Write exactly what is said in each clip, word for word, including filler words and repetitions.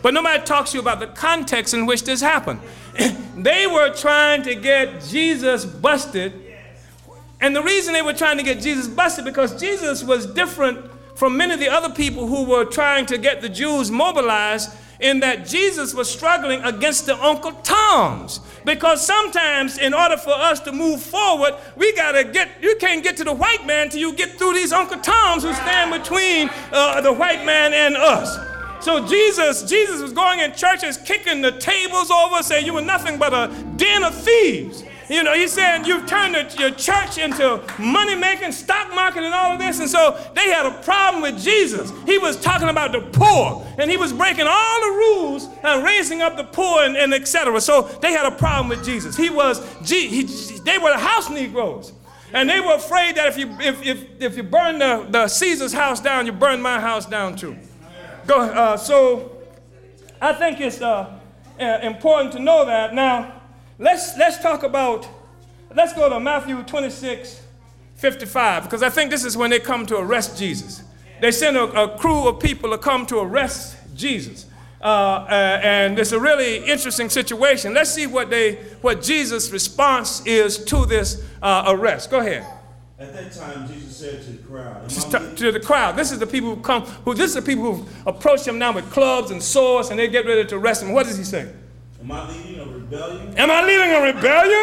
But nobody talks to you about the context in which this happened. They were trying to get Jesus busted. And the reason they were trying to get Jesus busted because Jesus was different from many of the other people who were trying to get the Jews mobilized, in that Jesus was struggling against the Uncle Toms. Because sometimes in order for us to move forward, we gotta get, you can't get to the white man till you get through these Uncle Toms who stand between uh, the white man and us. So Jesus, Jesus was going in churches, kicking the tables over, saying you were nothing but a den of thieves. You know, he's saying you've turned the, your church into money-making, stock market, and all of this. And so they had a problem with Jesus. He was talking about the poor, and he was breaking all the rules and raising up the poor, and, and et cetera. So they had a problem with Jesus. He was, he, they were the house Negroes. And they were afraid that if you, if, if, if you burn the, the Caesar's house down, you burn my house down too. Go, uh, so I think it's uh, uh, important to know that. Now, Let's, let's talk about, let's go to Matthew twenty-six, fifty-five, because I think this is when they come to arrest Jesus. They send a, a crew of people to come to arrest Jesus. Uh, uh, and it's a really interesting situation. Let's see what they, what Jesus' response is to this uh, arrest. Go ahead. At that time, Jesus said to the crowd. To, to the crowd. This is the people who come, who, this is the people who approach him now with clubs and swords, and they get ready to arrest him. What does he say? Am I leading a rebellion? Am I leading a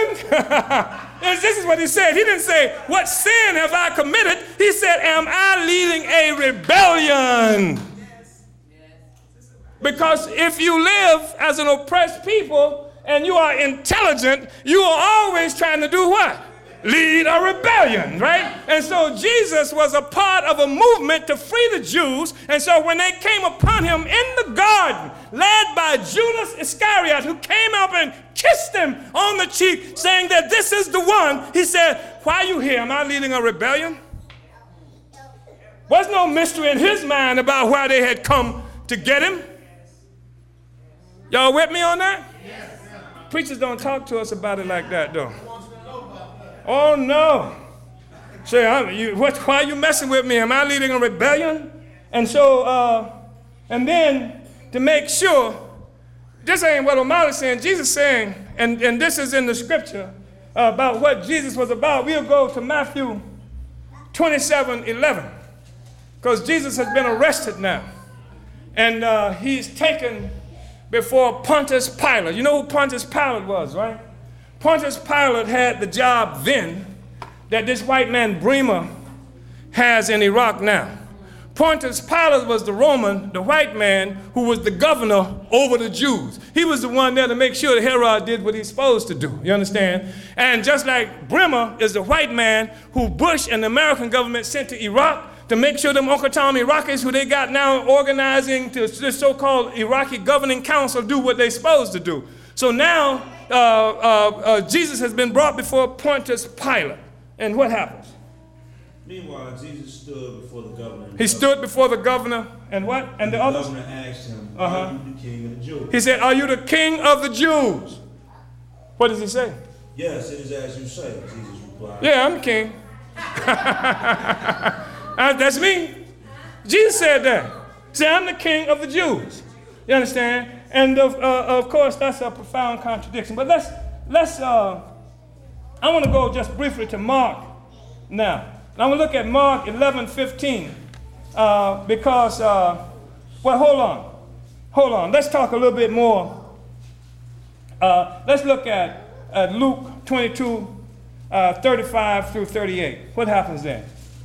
rebellion? This is what he said. He didn't say, what sin have I committed? He said, am I leading a rebellion? Yes. Because if you live as an oppressed people and you are intelligent, you are always trying to do what? Lead a rebellion, right? And so Jesus was a part of a movement to free the Jews. And so when they came upon him in the garden, led by Judas Iscariot, who came up and kissed him on the cheek, saying that this is the one, he said, why are you here? Am I leading a rebellion? There's no mystery in his mind about why they had come to get him. Y'all with me on that? Preachers don't talk to us about it like that, though. Oh, no. Say, I'm, you, what, why are you messing with me? Am I leading a rebellion? And so, uh, and then to make sure, this ain't what O'Malley's saying. Jesus saying, and, and this is in the scripture uh, about what Jesus was about. We'll go to Matthew twenty-seven eleven, because Jesus has been arrested now. And uh, he's taken before Pontius Pilate. You know who Pontius Pilate was, right? Pontius Pilate had the job then that this white man Bremer has in Iraq now. Pontius Pilate was the Roman, the white man, who was the governor over the Jews. He was the one there to make sure that Herod did what he's supposed to do, you understand? And just like Bremer is the white man who Bush and the American government sent to Iraq to make sure them Uncle Tom Iraqis, who they got now organizing to this so-called Iraqi governing council, do what they're supposed to do. So now, Uh, uh, uh, Jesus has been brought before Pontius Pilate. And what happens? Meanwhile, Jesus stood before the governor. He stood before the governor and what? And, and the, the others? governor asked him, uh-huh. are you the king of the Jews? He said, are you the king of the Jews? What does he say? Yes, it is as you say, Jesus replied. Yeah, I'm the king. uh, that's me. Jesus said that. He said, I'm the king of the Jews. You understand? And of, uh, of course, that's a profound contradiction. But let's, let's uh, I want to go just briefly to Mark now. And I'm going to look at Mark eleven fifteen uh, because, uh, well, hold on. Hold on. Let's talk a little bit more. Uh, let's look at, at Luke twenty-two, uh, thirty-five through thirty-eight. What happens there?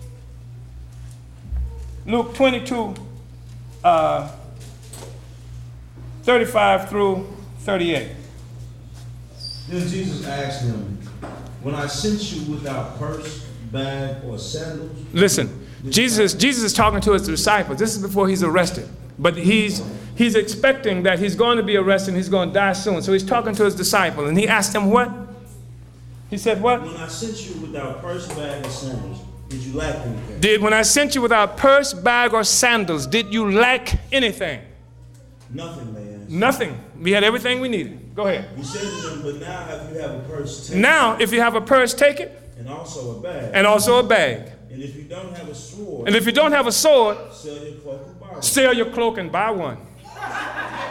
Luke twenty-two, uh, thirty-five through thirty-eight. Then Jesus asked him, when I sent you without purse, bag, or sandals? Listen, Jesus, Jesus is talking to his disciples. This is before he's arrested. But he's, he's expecting that he's going to be arrested and he's going to die soon. So he's talking to his disciples. And he asked them what? He said what? When I sent you without purse, bag, or sandals, did you lack anything? Did when I sent you without purse, bag, or sandals, did you lack anything? Nothing, man. Nothing. We had everything we needed. Go ahead. He said to them, but now if you have a purse, take now, it. if you have a purse, take it. And also a bag. And also a bag. And if you don't have a sword. And if you don't have a sword, sell your cloak and buy one. Sell your cloak and buy one.